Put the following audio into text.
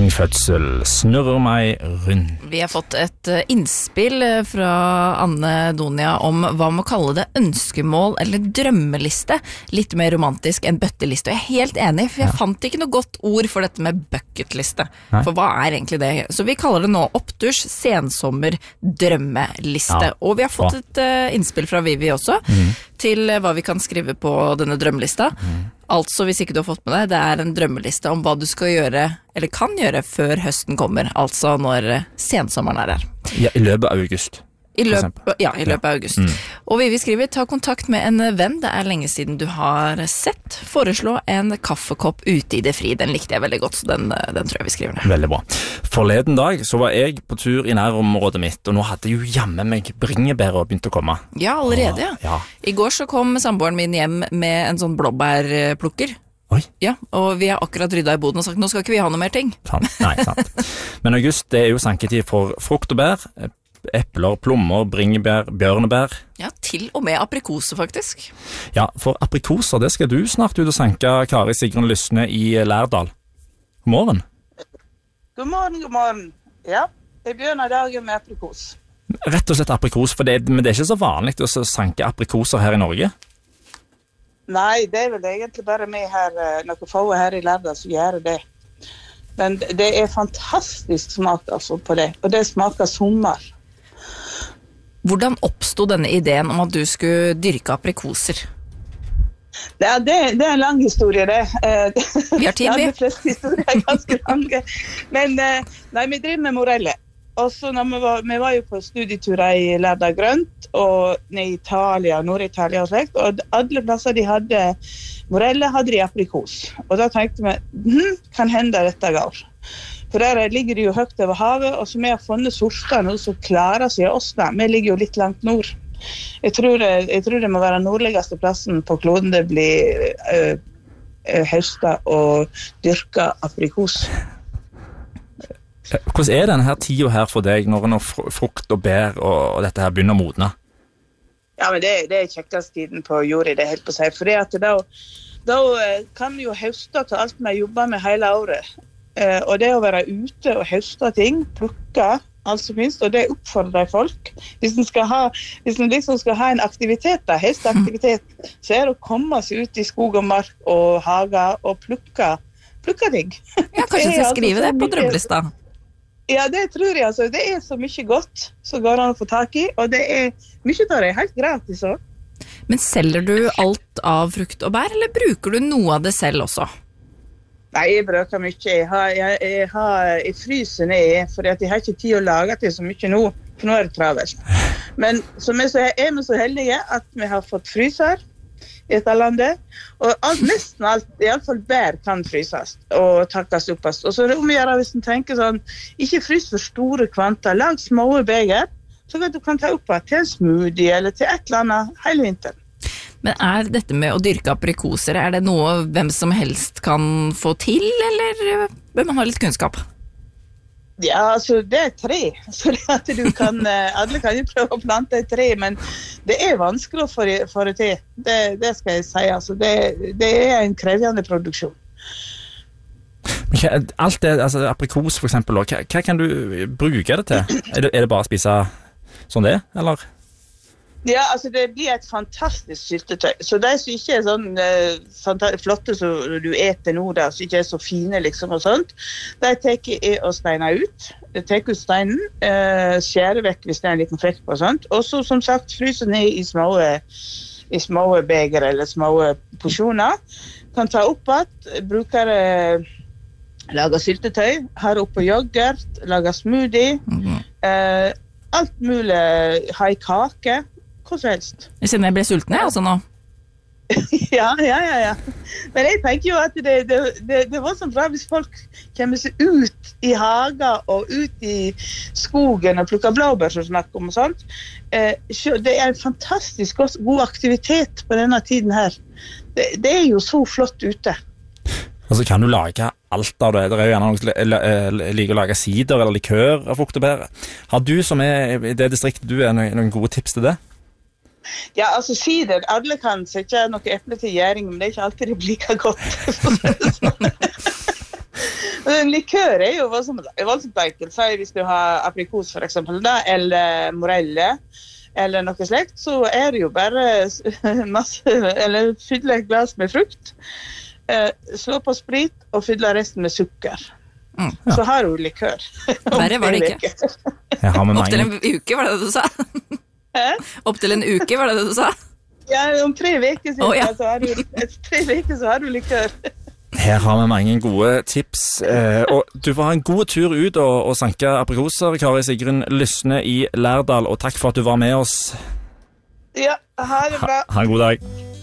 Min fødsel snurrer meg rundt. Vi har fått et innspill fra Anne Donia om hva man kaller det ønskemål eller drømmeliste. Litt mer romantisk enn bøtteliste. Og jeg er helt enig, for jeg fant ikke noe godt ord for dette med bucketliste. For hva er egentlig det? Så vi kaller det nå oppturs sensommer drømmeliste. Og vi har fått et innspill fra Vivi også til hva vi kan skrive på denne drømmelista. Altså, hvis ikke du har fått med deg, det er en drømmeliste om hva du skal gjøre, eller kan gjøre, før høsten kommer. Altså når sensommeren er her. Ja, i løpet av august. I løpet av august. Og Vivi skriver, ta kontakt med en venn, det er lenge siden du har sett. Foreslå en kaffekopp ute i det fri. Den likte jeg veldig godt, så den tror jeg vi skriver ned. Veldig bra. Forleden dag så var jeg på tur i nærområdet mitt, og nå hadde jo jammen meg bringebær og begynt å komme. Ja, allerede, ja. I går så kom samboeren min hjem med en sånn blåbærplukker. Oi. Ja, og vi har akkurat ryddet i boden og sagt, nå skal ikke vi ha noe mer ting. Nei, sant. Men august, det er jo sanketid for frukt og bær, epler, plommer, bringebær, bjørnebær. Ja, til og med aprikoser faktisk. Ja, for aprikoser, det skal du snart ut og sanke, Kari Sigrun Lysne i Lærdal. God morgen. God morgen. Ja, jeg begynner dagen med aprikos. Rett og slett aprikos, men det er ikke så vanlig å sanke aprikoser her i Norge. Nei, det er vel egentlig bare vi her, noen få her i Lærdal som gjør det. Men det er fantastisk smak altså på det, og det smaker sommer. Hvordan oppstod denne ideen om at du skulle dyrke aprikoser? Ja, det er en lang historie, det. Vi har tid, vi. Ja, de fleste historier er ganske lange. Men nei, vi driver med moreller. Og så vi var jo på studieturer i Lærdal Grønt, og i Italia, Nord-Italia og slikt, og alle plasser de hadde moreller, hadde de aprikos. Og da tenkte vi, kan hende dette går. For der ligger de jo høyt over havet, og så vi har funnet sorter nå som klarer seg av oss da. Vi ligger jo litt langt nord. Jeg tror det må være nordligste plassen på kloden det blir høstet og dyrket aprikos. Hvordan er denne her tiden her for deg når frukt og bær og dette her begynner å modne? Ja, men det er kjekkest tiden på jorda, det er helt på seg. For da kan vi jo høste til alt vi jobber med hele året. Og det å være ute og høste ting, plukke alt som finnes, og det oppfordrer folk. Hvis en liksom skal ha en aktivitet, høsteaktivitet, så er det å komme seg ut i skog og mark og hager og plukke ting. Ja, kanskje du skal skrive det på drømmelista. Ja, det tror jeg, altså. Det er så mye godt som går an å få tak i, og det er mye av det helt gratis også. Men selger du alt av frukt og bær, eller bruker du noe av det selv også? Nei, jeg bruker mye. Jeg har i frysen for jeg har ikke tid å lage til så mye nå, for nå er det travelt. Men som er vi så heldige at vi har fått fryser i dette landet, og nesten alt, i alle fall bær kan fryses og takkes oppast. Og så er det om å gjøre hvis en tenker sånn, ikke frys for store kvanter, lag små beger, så at du kan ta opp til en smoothie eller til et eller annet hele vinteren. Men er dette med å dyrke aprikoser, er det noe hvem som helst kan få til, eller bør man ha litt kunnskap? Ja, altså det er tre, så det at alle kan jo prøve å plante et tre, men det er vanskelig å få det til, det skal jeg si, altså det er en krevende produksjon. Alt det, altså aprikos for eksempel, hva kan du bruke det til? Er det bare å spise sånn det, eller? Ja, altså det blir et fantastisk syltetøy. Så de som ikke er sånn flotte som du eter nå, som ikke er så fine liksom og sånt, de tar og steiner ut. De tar ut steinen, skjærer vekk hvis det er en liten flekk på og sånt. Og så som sagt fryser ned i små beger eller små porsjoner. Kan ta opp at, bruker lager syltetøy, har oppå yoghurt, lager smoothie, alt mulig, ha i kake. Hva som helst. Jeg kjenner jeg ble sulten altså nå. Ja. Men jeg tenker jo at det var så bra hvis folk kommer seg ut i hager og ut i skogen og plukker blåbær som snakker om og sånt. Det er en fantastisk god aktivitet på denne tiden her. Det er jo så flott ute. Altså kan du lage alt av det? Det er jo gjerne noen som liker å lage sider eller likør av frukt og bær. Har du som er i det distriktet du noen gode tips til det? Ja, altså sider, alle kan sette noe eple til gjæring, men det er ikke alltid det blir like godt. En likør jo voldsomt enkelt. Så hvis du har aprikos for eksempel, da, eller morelle, eller noe slekt, så det jo bare eller fylle et glass med frukt, slå på sprit og fylle resten med sukker. Så har du likør. Verre var det ikke. Opp til en uke, var det du sa? Opp til en uke, var det du sa? Ja, om 3 veker siden, så har du 3 veker så har du likør. Her har vi mange gode tips, og du får ha en god tur ut og sanke aprikoser, Kari Sigrun Lysne i Lærdal, og takk for at du var med oss. Ja, ha det bra. Ha en god dag.